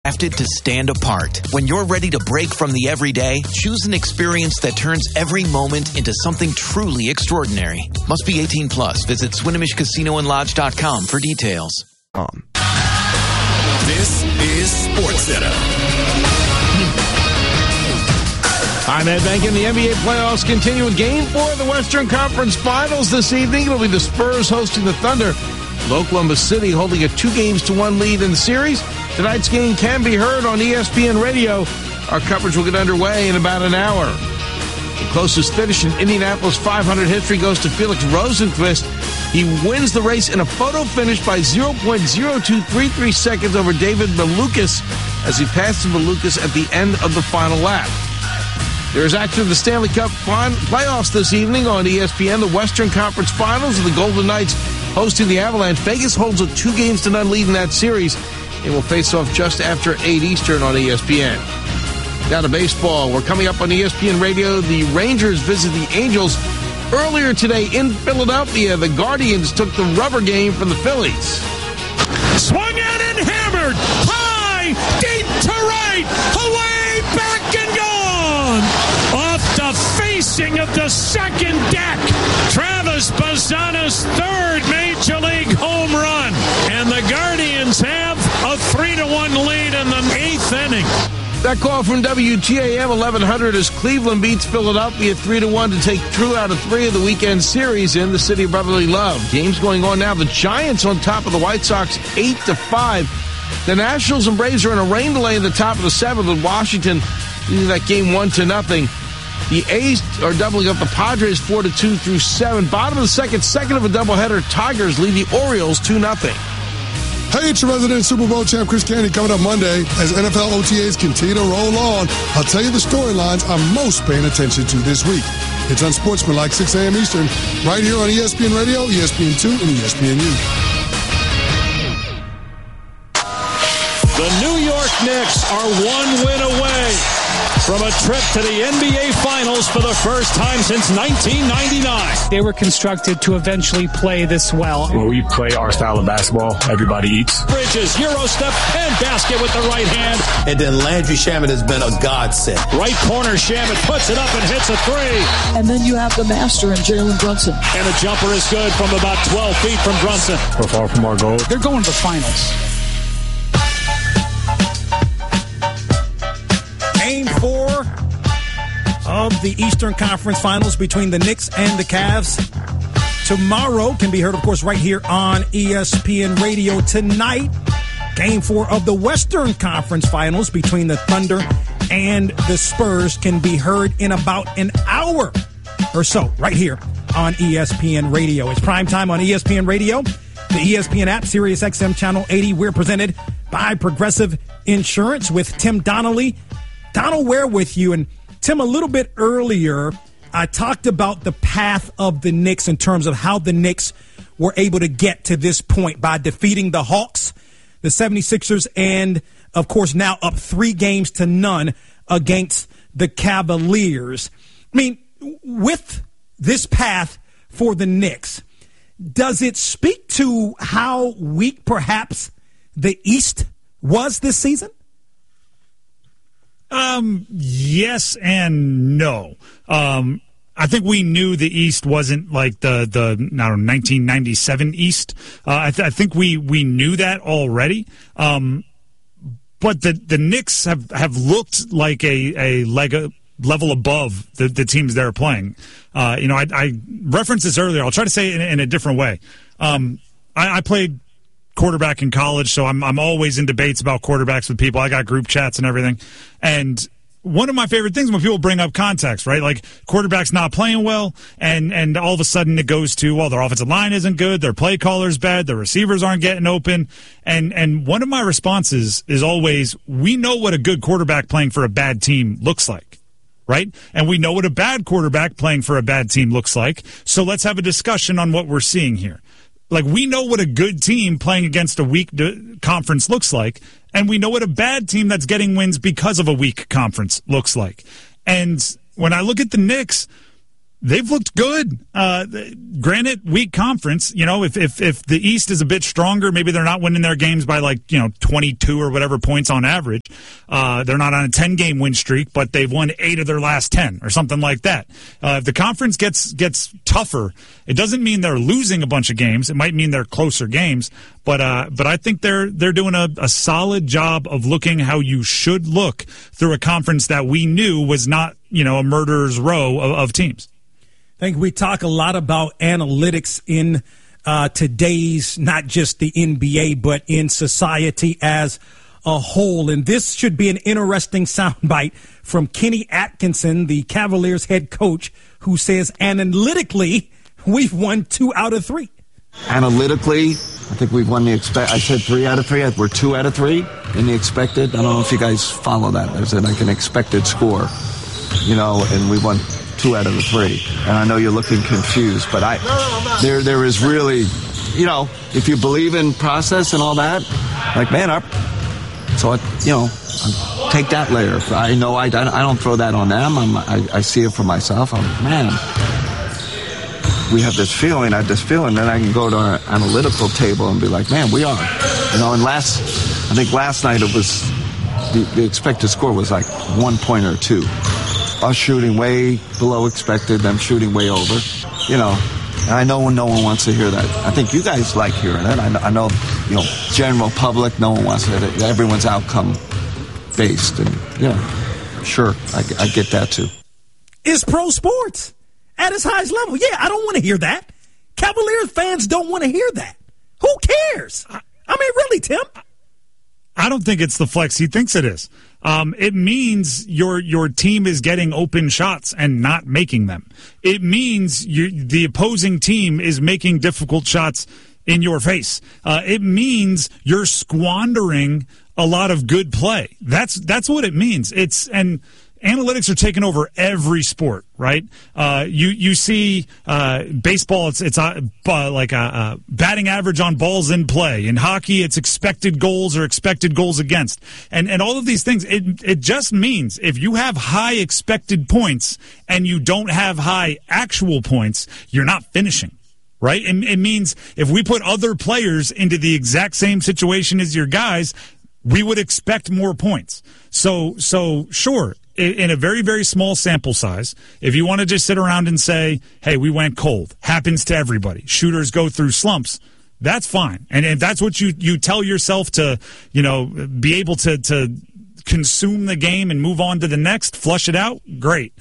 crafted to stand apart. When you're ready to break from the everyday, choose an experience that turns every moment into something truly extraordinary. Must be 18 plus. Visit SwinomishCasinoandLodge.com for details. This is SportsCenter. I'm Ed Bankin. The NBA playoffs continue with Game 4 of the Western Conference Finals this evening. It'll be the Spurs hosting the Thunder. Oklahoma City holding a 2-1 lead in the series. Tonight's game can be heard on ESPN Radio. Our coverage will get underway in about an hour. The closest finish in Indianapolis 500 history goes to Felix Rosenqvist. He wins the race in a photo finish by 0.0233 seconds over David Malukas as he passes Malukas at the end of the final lap. There's action of the Stanley Cup playoffs this evening on ESPN. The Western Conference Finals of the Golden Knights hosting the Avalanche. Vegas holds a 2-0 lead in that series. They will face off just after 8 Eastern on ESPN. Now to baseball. We're coming up on ESPN Radio. The Rangers visit the Angels. Earlier today in Philadelphia, the Guardians took the rubber game from the Phillies. Swung out and hammered. High, deep to right. Away, back and gone. Off the facing of the second deck. Travis Bazzana's third Major League home run. And the Guardians have a 3-1 lead in the 8th inning. That call from WTAM 1100 as Cleveland beats Philadelphia 3-1 to take 2 out of 3 of the weekend series in the city of brotherly love. Games going on now. The Giants on top of the White Sox 8-5. The Nationals and Braves are in a rain delay in the top of the 7th with Washington leading that game 1-0. The A's are doubling up the Padres 4-2 through 7. Bottom of the second of a doubleheader. Tigers lead the Orioles 2-0. Hey, it's your resident Super Bowl champ Chris Candy coming up Monday as NFL OTAs continue to roll on. I'll tell you the storylines I'm most paying attention to this week. It's Unsportsmanlike 6 a.m. Eastern, right here on ESPN Radio, ESPN2, and ESPNU. The New York Knicks are 1 win away from a trip to the NBA Finals for the first time since 1999. They were constructed to eventually play this well. When we play our style of basketball, everybody eats. Bridges, Euro step, and basket with the right hand. And then Landry Shamet has been a godsend. Right corner, Shamet puts it up and hits a three. And then you have the master in Jalen Brunson. And the jumper is good from about 12 feet from Brunson. We're far from our goal. They're going to the finals. Game 4 of the Eastern Conference Finals between the Knicks and the Cavs. Tomorrow can be heard, of course, right here on ESPN Radio. Tonight, Game 4 of the Western Conference Finals between the Thunder and the Spurs can be heard in about an hour or so right here on ESPN Radio. It's prime time on ESPN Radio, the ESPN app, Sirius XM Channel 80. We're presented by Progressive Insurance with Tim Donnelly. Donald Ware with you. And Tim, a little bit earlier, I talked about the path of the Knicks in terms of how the Knicks were able to get to this point by defeating the Hawks, the 76ers, and, of course, now up 3-0 against the Cavaliers. I mean, with this path for the Knicks, does it speak to how weak perhaps the East was this season? Yes and no. I think we knew the East wasn't like the 1997 East. I think we knew that already. But the Knicks have looked like a level above the teams they're playing. I referenced this earlier. I'll try to say it in a different way. I played quarterback in college, so I'm always in debates about quarterbacks with people. I got group chats and everything. And one of my favorite things when people bring up context, right? Like quarterback's not playing well, and all of a sudden it goes to, well, their offensive line isn't good, their play caller's bad, their receivers aren't getting open. And one of my responses is always, we know what a good quarterback playing for a bad team looks like. Right? And we know what a bad quarterback playing for a bad team looks like. So let's have a discussion on what we're seeing here. Like, we know what a good team playing against a weak conference looks like, and we know what a bad team that's getting wins because of a weak conference looks like. And when I look at the Knicks, They've looked good. Granted, weak conference. You know, if the East is a bit stronger, maybe they're not winning their games by 22 or whatever points on average. They're not on a 10-game win streak, but they've won 8 of their last 10 or something like that. If the conference gets tougher, it doesn't mean they're losing a bunch of games. It might mean they're closer games. But I think they're doing a solid job of looking how you should look through a conference that we knew was not, a murderer's row of teams. I think we talk a lot about analytics in today's, not just the NBA, but in society as a whole. And this should be an interesting soundbite from Kenny Atkinson, the Cavaliers head coach, who says analytically, we've won 2 out of 3. Analytically, I think we've won I said 3 out of 3. We're 2 out of 3 in the expected. I don't know if you guys follow that. There's an expected score, and we won 2 out of the 3. And I know you're looking confused, but there is really, if you believe in process and all that, take that layer. I know I don't throw that on them. I see it for myself. We have this feeling, then I can go to our analytical table and be like, man, we are. And I think last night it was, the expected score was like 1 point or 2. Us shooting way below expected, them shooting way over. And I know no one wants to hear that. I think you guys like hearing it. I know, general public, no one wants to hear it. Everyone's outcome based. And, sure, I get that too. It's pro sports at its highest level. Yeah, I don't want to hear that. Cavaliers fans don't want to hear that. Who cares? I mean, really, Tim? I don't think it's the flex he thinks it is. It means your team is getting open shots and not making them. It means the opposing team is making difficult shots in your face. It means you're squandering a lot of good play. That's what it means. Analytics are taking over every sport, right? You see baseball, it's like a batting average on balls in play. In hockey, it's expected goals or expected goals against. And all of these things, it just means if you have high expected points and you don't have high actual points, you're not finishing. Right? It means if we put other players into the exact same situation as your guys, we would expect more points. So sure, in a very, very small sample size, if you want to just sit around and say, hey, we went cold, happens to everybody, shooters go through slumps, that's fine. And if that's what you tell yourself to, be able to consume the game and move on to the next, flush it out, great.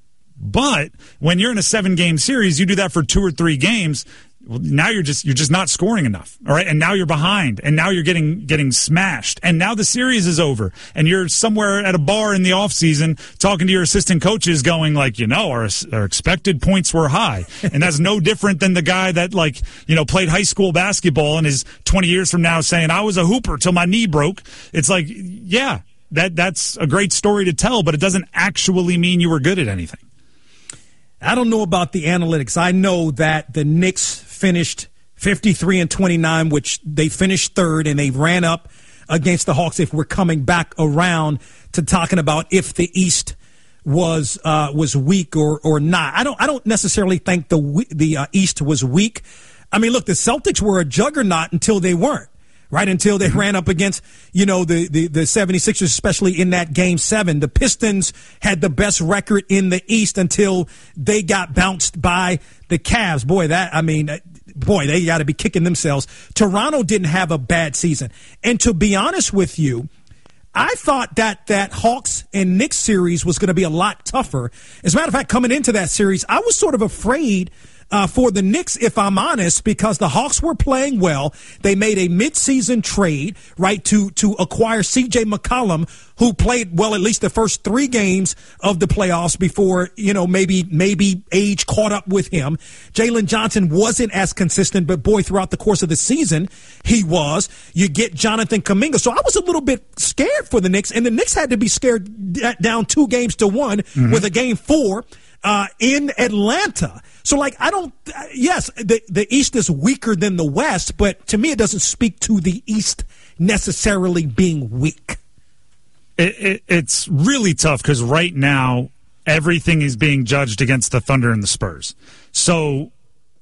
But when you're in a 7-game series, you do that for 2 or 3 games. Well, now you're just not scoring enough, all right? And now you're behind, and now you're getting smashed, and now the series is over, and you're somewhere at a bar in the off season talking to your assistant coaches, going like, our expected points were high, and that's no different than the guy that played high school basketball and is 20 years from now saying I was a hooper till my knee broke. It's like, yeah, that's a great story to tell, but it doesn't actually mean you were good at anything. I don't know about the analytics. I know that the Knicks finished 53-29, which they finished third, and they ran up against the Hawks. If we're coming back around to talking about if the East was weak or not, I don't necessarily think the East was weak. I mean, look, the Celtics were a juggernaut until they weren't. Right, until they ran up against, the 76ers, especially in that Game 7. The Pistons had the best record in the East until they got bounced by the Cavs. Boy, they got to be kicking themselves. Toronto didn't have a bad season. And to be honest with you, I thought that Hawks and Knicks series was going to be a lot tougher. As a matter of fact, coming into that series, I was sort of afraid for the Knicks, if I'm honest, because the Hawks were playing well. They made a midseason trade, right, to acquire C.J. McCollum, who played well at least the first 3 games of the playoffs before, maybe age caught up with him. Jalen Johnson wasn't as consistent, but boy, throughout the course of the season, he was. You get Jonathan Kuminga. So I was a little bit scared for the Knicks, and the Knicks had to be scared down 2-1 with a Game 4 in Atlanta. So, yes, the East is weaker than the West, but to me it doesn't speak to the East necessarily being weak. It's really tough because right now everything is being judged against the Thunder and the Spurs. So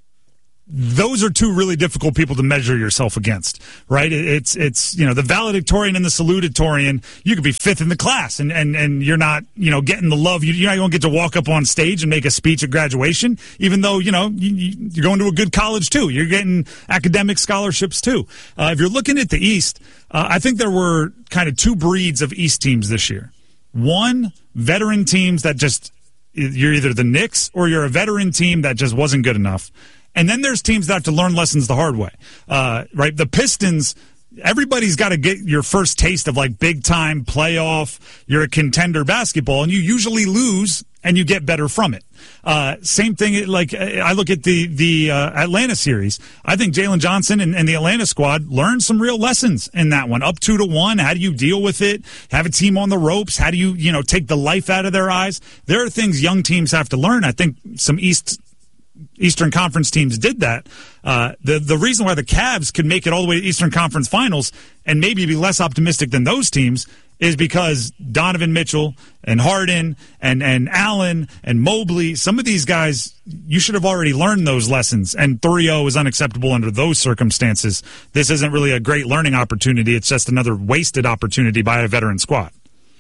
those are two really difficult people to measure yourself against, right? It's the valedictorian and the salutatorian. You could be fifth in the class and you're not, getting the love. You're not going to get to walk up on stage and make a speech at graduation, even though, you're going to a good college too. You're getting academic scholarships too. If you're looking at the East, I think there were kind of two breeds of East teams this year. One, veteran teams that just, you're either the Knicks or you're a veteran team that just wasn't good enough. And then there's teams that have to learn lessons the hard way, right? The Pistons, everybody's got to get your first taste of like big time playoff, you're a contender basketball, and you usually lose and you get better from it. Same thing, like I look at the Atlanta series. I think Jalen Johnson and the Atlanta squad learned some real lessons in that one. Up 2-1, how do you deal with it? Have a team on the ropes? How do you take the life out of their eyes? There are things young teams have to learn. I think some Eastern Conference teams did that. The reason why the Cavs could make it all the way to Eastern Conference Finals and maybe be less optimistic than those teams is because Donovan Mitchell and Harden and Allen and Mobley, some of these guys, you should have already learned those lessons, and 3-0 is unacceptable under those circumstances. This isn't really a great learning opportunity. It's just another wasted opportunity by a veteran squad.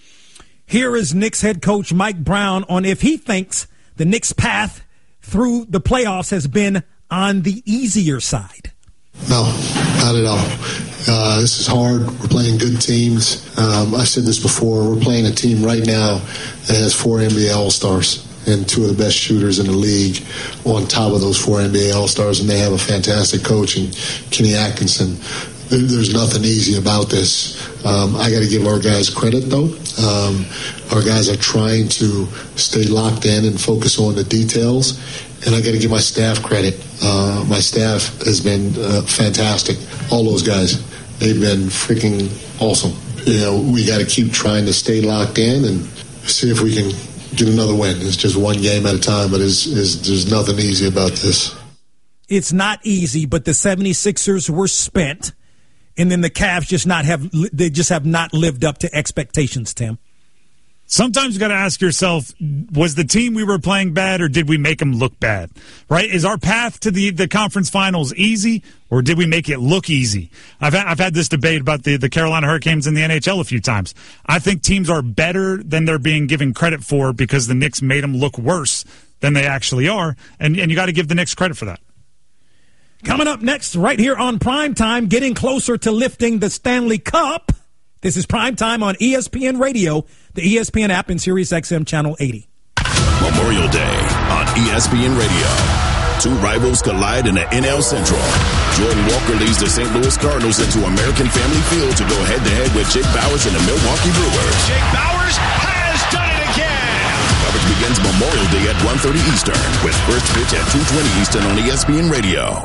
Here is Knicks head coach Mike Brown on if he thinks the Knicks' path through the playoffs has been on the easier side. No, not at all. This is hard. We're playing good teams. I said this before. We're playing a team right now that has 4 NBA All-Stars and 2 of the best shooters in the league on top of those 4 NBA All-Stars, and they have a fantastic coach in Kenny Atkinson. There's nothing easy about this. I got to give our guys credit, though. Our guys are trying to stay locked in and focus on the details. And I got to give my staff credit. My staff has been fantastic. All those guys, they've been freaking awesome. We got to keep trying to stay locked in and see if we can get another win. It's just one game at a time, but there's nothing easy about this. It's not easy, but the 76ers were spent. And then the Cavs just have not lived up to expectations, Tim. Sometimes you got to ask yourself, was the team we were playing bad or did we make them look bad? Right? Is our path to the conference finals easy or did we make it look easy? I've had this debate about the Carolina Hurricanes in the NHL a few times. I think teams are better than they're being given credit for because the Knicks made them look worse than they actually are. And you got to give the Knicks credit for that. Coming up next, right here on Primetime, getting closer to lifting the Stanley Cup. This is Primetime on ESPN Radio, the ESPN app, and Sirius XM Channel 80. Memorial Day on ESPN Radio. 2 rivals collide in the NL Central. Jordan Walker leads the St. Louis Cardinals into American Family Field to go head-to-head with Jake Bauers and the Milwaukee Brewers. Jake Bauers has done it again! Coverage begins Memorial Day at 1:30 Eastern with first pitch at 2:20 Eastern on ESPN Radio.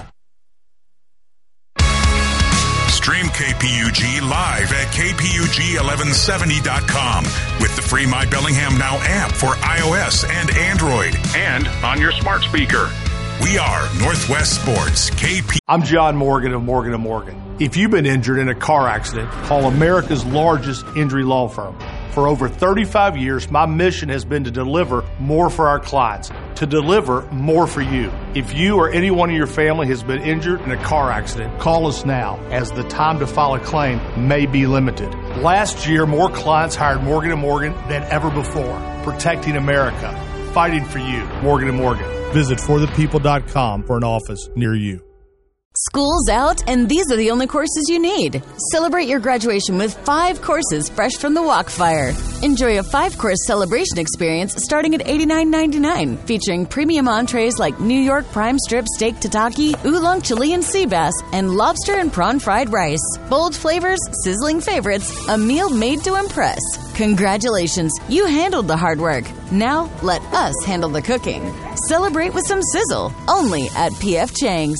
Stream KPUG live at KPUG1170.com with the free My Bellingham Now app for iOS and Android and on your smart speaker. We are Northwest Sports, KP. I'm John Morgan of Morgan & Morgan. If you've been injured in a car accident, call America's largest injury law firm. For over 35 years, my mission has been to deliver more for our clients, to deliver more for you. If you or anyone in your family has been injured in a car accident, call us now, as the time to file a claim may be limited. Last year, more clients hired Morgan & Morgan than ever before, protecting America, fighting for you. Morgan & Morgan. Visit forthepeople.com for an office near you. School's out, and these are the only courses you need. Celebrate your graduation with 5 courses fresh from the Walkfire. Enjoy a 5-course celebration experience starting at $89.99, featuring premium entrees like New York prime strip steak tataki, oolong Chilean sea bass, and lobster and prawn fried rice. Bold flavors, sizzling favorites, a meal made to impress. Congratulations, you handled the hard work. Now let us handle the cooking. Celebrate with some sizzle, only at P.F. Chang's.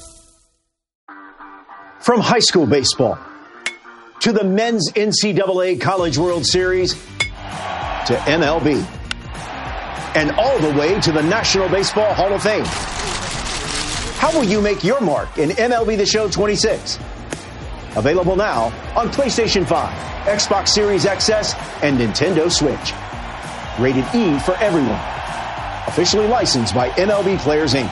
From high school baseball to the men's NCAA College World Series to MLB and all the way to the National Baseball Hall of Fame. How will you make your mark in MLB The Show 26? Available now on PlayStation 5, Xbox Series XS, and Nintendo Switch. Rated E for everyone. Officially licensed by MLB Players, Inc.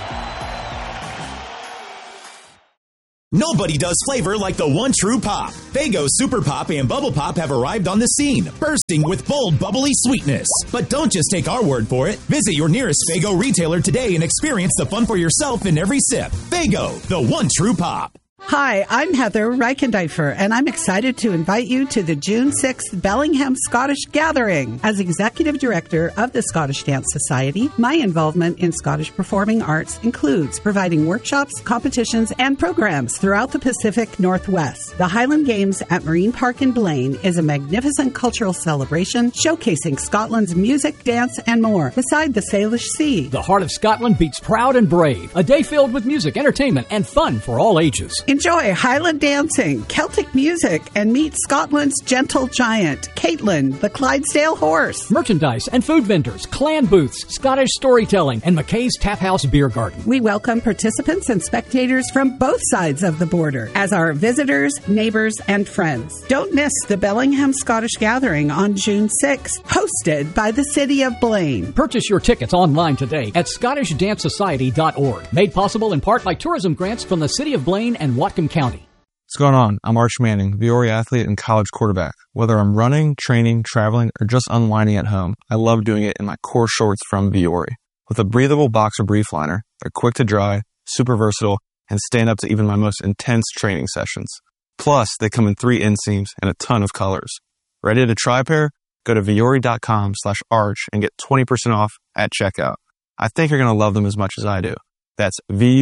Nobody does flavor like the one true pop. Faygo Super Pop and Bubble Pop have arrived on the scene, bursting with bold, bubbly sweetness. But don't just take our word for it. Visit your nearest Faygo retailer today and experience the fun for yourself in every sip. Faygo, the one true pop. Hi, I'm Heather Reichendeifer, and I'm excited to invite you to the June 6th Bellingham Scottish Gathering. As Executive Director of the Scottish Dance Society, my involvement in Scottish performing arts includes providing workshops, competitions, and programs throughout the Pacific Northwest. The Highland Games at Marine Park in Blaine is a magnificent cultural celebration showcasing Scotland's music, dance, and more, beside the Salish Sea. The heart of Scotland beats proud and brave. A day filled with music, entertainment, and fun for all ages. Enjoy Highland dancing, Celtic music, and meet Scotland's gentle giant, Caitlin, the Clydesdale horse. Merchandise and food vendors, clan booths, Scottish storytelling, and McKay's Tap House Beer Garden. We welcome participants and spectators from both sides of the border as our visitors, neighbors, and friends. Don't miss the Bellingham Scottish Gathering on June 6th, hosted by the City of Blaine. Purchase your tickets online today at ScottishDanceSociety.org. Made possible in part by tourism grants from the City of Blaine and Whatcom County. What's going on? I'm Arch Manning, Viore athlete and college quarterback. Whether I'm running, training, traveling, or just unwinding at home, I love doing it in my core shorts from Viore. With a breathable boxer brief liner, they're quick to dry, super versatile, and stand up to even my most intense training sessions. Plus, they come in 3 inseams and a ton of colors. Ready to try a pair? Go to Viore.com/arch and get 20% off at checkout. I think you're going to love them as much as I do. That's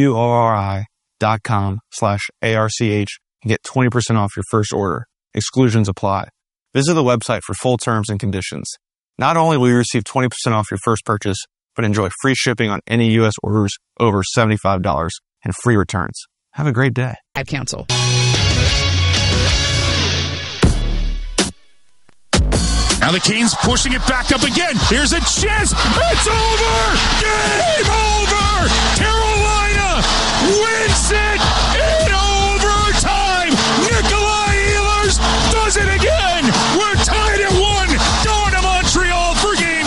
VUORI.com/ARCH and get 20% off your first order. Exclusions apply. Visit the website for full terms and conditions. Not only will you receive 20% off your first purchase, but enjoy free shipping on any U.S. orders over $75 and free returns. Have a great day. Ad Council. Now the Canes pushing it back up again. Here's a chance. It's over. Game over. Carolina wins it in overtime. Nikolai Ehlers does it again. We're tied at 1. Going to Montreal for Game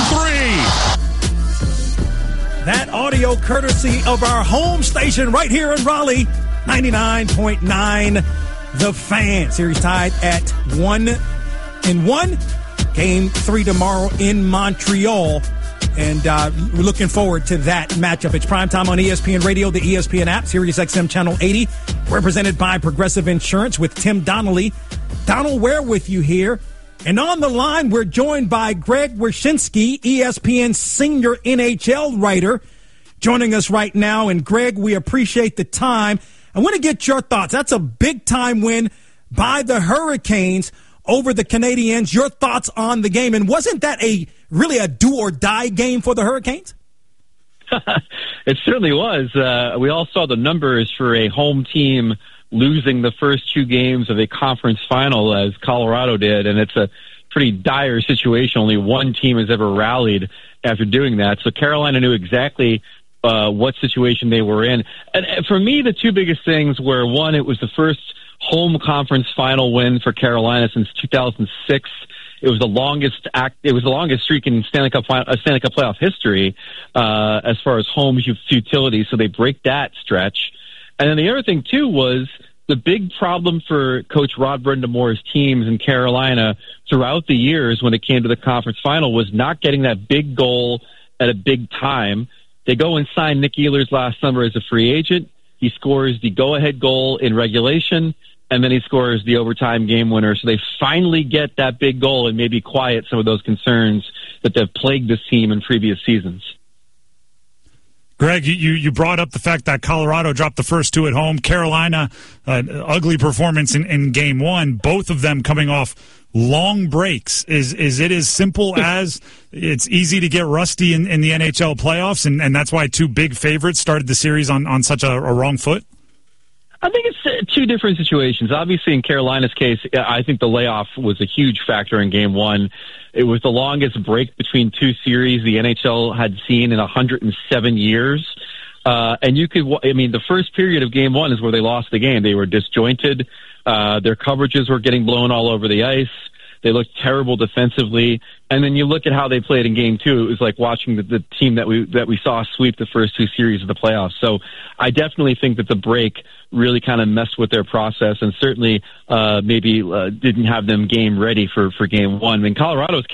3. That audio courtesy of our home station right here in Raleigh, 99.9 The Fan. Series tied at 1-1. Game 3 tomorrow in Montreal. And we're looking forward to that matchup. It's primetime on ESPN Radio, the ESPN app, Sirius XM Channel 80, represented by Progressive Insurance with Tim Donnelly. Donald Ware with you here. And on the line, we're joined by Greg Wyshynski, ESPN senior NHL writer, joining us right now. And Greg, we appreciate the time. I want to get your thoughts. That's a big-time win by the Hurricanes over the Canadiens. Your thoughts on the game, and wasn't that really a do-or-die game for the Hurricanes? It certainly was. We all saw the numbers for a home team losing the first 2 games of a conference final, as Colorado did, and it's a pretty dire situation. Only one team has ever rallied after doing that, so Carolina knew exactly what situation they were in. And for me, the 2 biggest things were, one, it was the first home conference final win for Carolina since 2006. It was the longest streak in Stanley Cup playoff history as far as home futility. So they break that stretch. And then the other thing too was the big problem for Coach Rod Brendamore's teams in Carolina throughout the years when it came to the conference final was not getting that big goal at a big time. They go and sign Nick Ehlers last summer as a free agent. He scores the go-ahead goal in regulation, and then he scores the overtime game winner. So they finally get that big goal and maybe quiet some of those concerns that have plagued this team in previous seasons. Greg, you brought up the fact that Colorado dropped the first 2 at home. Carolina, ugly performance in Game 1, both of them coming off long breaks. Is it as simple as it's easy to get rusty in the NHL playoffs, and that's why 2 big favorites started the series on such a wrong foot? I think it's 2 different situations. Obviously, in Carolina's case, I think the layoff was a huge factor in Game 1. It was the longest break between 2 series the NHL had seen in 107 years. And the first period of Game 1 is where they lost the game. They were disjointed. Their coverages were getting blown all over the ice. They looked terrible defensively. And then you look at how they played in Game 2. It was like watching the team that we saw sweep the first 2 series of the playoffs. So I definitely think that the break really kind of messed with their process and certainly maybe didn't have them game ready for Game 1. In Colorado's case,